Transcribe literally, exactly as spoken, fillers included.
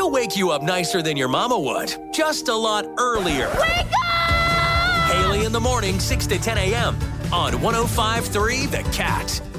She'll wake you up nicer than your mama would, just a lot earlier. Wake up! Haley in the morning, six to ten a.m. on one oh five point three The Cat.